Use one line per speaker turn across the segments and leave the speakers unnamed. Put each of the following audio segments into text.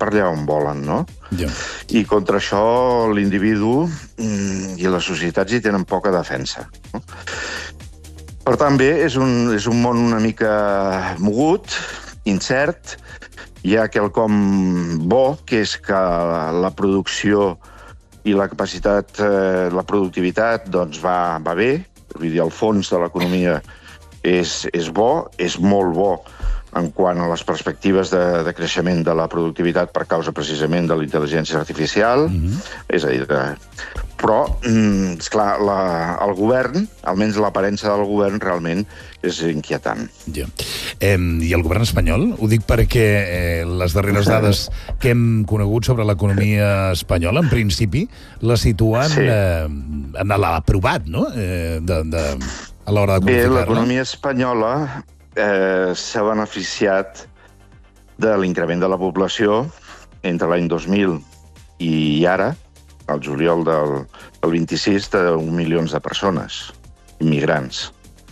per allà on volen, no?
Ja.
I contra això l'individu i les societats hi tenen poca defensa, no? Per tant, bé, és un món una mica mogut, incert. Hi ha quelcom bo, que és que la producció i la capacitat, la productivitat, doncs va bé. Vull dir, el fons de l'economia és bo, és molt bo en quant a les perspectives de creixement de la productivitat per causa precisament de la intel·ligència artificial. És a dir, però, esclar, el govern, almenys l'aparença del govern, realment és inquietant.
Ja. I el govern espanyol? Ho dic perquè les darreres dades que hem conegut sobre l'economia espanyola, en principi, la situen en l'aprovat, no? A l'hora de qualificar-la.
Bé, l'economia espanyola s'ha beneficiat de l'increment de la població entre l'any 2000 i ara, al juliol del 26, de 1 milions de persones, immigrants.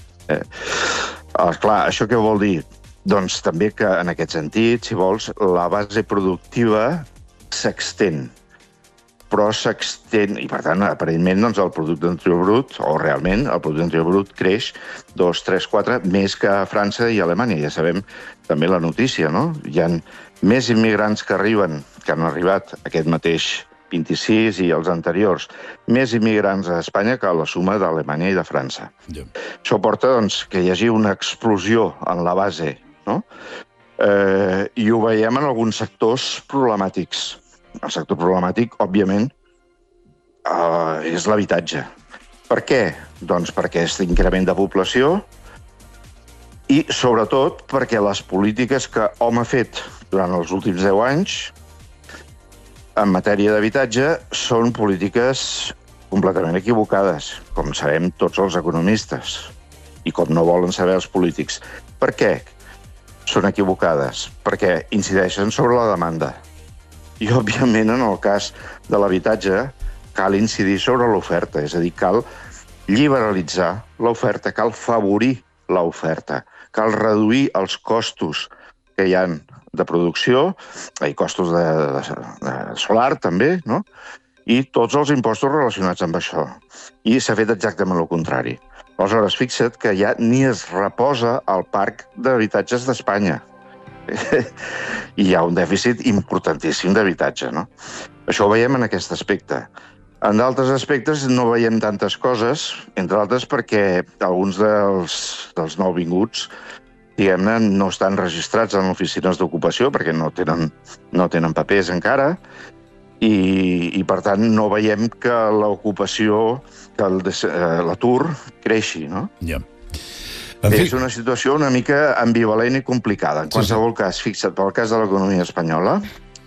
Clar, això què vol dir? Doncs també que, en aquest sentit, si vols, la base productiva s'extén. Però s'extén, i per tant, aparentment, doncs, el producte interior brut, o realment, el producte interior brut creix 2, 3, 4, més que a França i a Alemanya. Ja sabem també la notícia, no? Hi ha més immigrants que arriben, que han arribat aquest mateix 26 i els anteriors, més immigrants a Espanya que a la suma d'Alemanya i de França.
Ja.
Això porta, doncs, que hi hagi una explosió en la base, no? I ho veiem en alguns sectors problemàtics. El sector problemàtic, òbviament, és l'habitatge. Per què? Doncs perquè és increment de població i, sobretot, perquè les polítiques que hom ha fet durant els últims 10 anys en matèria d'habitatge són polítiques completament equivocades, com sabem tots els economistes, i com no volen saber els polítics. Per què són equivocades? Perquè incideixen sobre la demanda. I, òbviament, en el cas de l'habitatge, cal incidir sobre l'oferta, és a dir, cal liberalitzar l'oferta, cal favorir l'oferta, cal reduir els costos que hi ha de producció, costos de solar, també, no? I tots els impostos relacionats amb això. I s'ha fet exactament el contrari. Aleshores, fixa't que ja ni es reposa el parc d'habitatges d'Espanya. I hi ha un dèficit importantíssim d'habitatge, no? Això ho veiem en aquest aspecte. En d'altres aspectes no veiem tantes coses, entre altres perquè alguns dels nouvinguts, diguem-ne, no estan registrats en oficines d'ocupació perquè no tenen papers encara i per tant, no veiem que l'ocupació, que l'atur creixi, no?
Ja.
És una situació una mica ambivalent i complicada. En qualsevol cas, fixa't, pel cas de l'economia espanyola,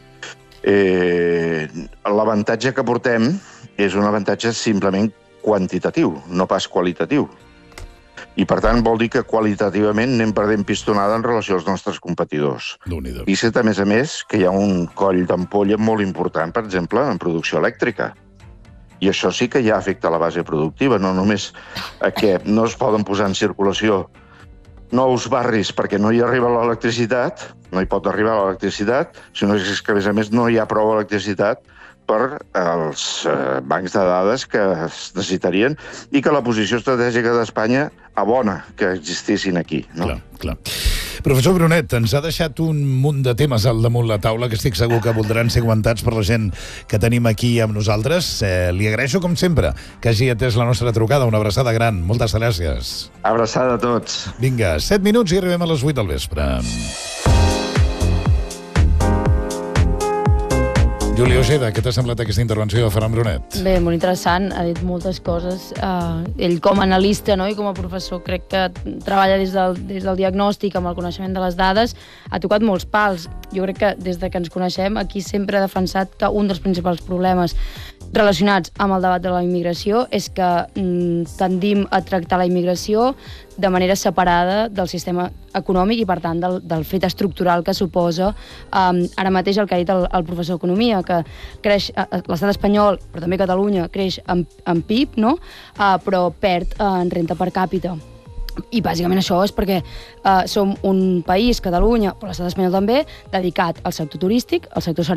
l'avantatge que portem és un avantatge simplement quantitatiu, no pas qualitatiu. I, per tant, vol dir que qualitativament anem perdent pistonada en relació als nostres competidors. Fixa't, a més, que hi ha un coll d'ampolla molt important, per exemple, en producció elèctrica. I això sí que ja afecta la base productiva, no només que no es poden posar en circulació nous barris perquè no hi arriba l'electricitat, no hi pot arribar l'electricitat, sinó que, a més, no hi ha prou electricitat per als bancs de dades que es necessitarien i que la posició estratègica d'Espanya abona que existissin aquí. No?
Clar. Professor Brunet, ens ha deixat un munt de temes al damunt la taula que estic segur que voldran ser comentats per la gent que tenim aquí amb nosaltres. Li agraeixo, com sempre, que hagi atès la nostra trucada. Una abraçada gran. Moltes gràcies.
Abraçada a tots.
Vinga, 7 minuts i arribem a les 8 del vespre. Júlia Ojeda, què t'ha semblat aquesta intervenció de Ferran Brunet?
Bé, molt interessant, ha dit moltes coses. Ell com a analista, no, i com a professor crec que treballa des del diagnòstic amb el coneixement de les dades, ha tocat molts pals. Jo crec que des de que ens coneixem aquí sempre ha defensat que un dels principals problemes relacionats amb el debat de la immigració és que tendim a tractar la immigració de manera separada del sistema econòmic i, per tant, del fet estructural que suposa ara mateix el que ha dit el professor d'Economia, que creix l'estat espanyol, però també Catalunya, creix en PIB, no? Però perd en renda per càpita. I bàsicament això és perquè som un país, Catalunya, però l'estat espanyol també, dedicat al sector turístic, al sector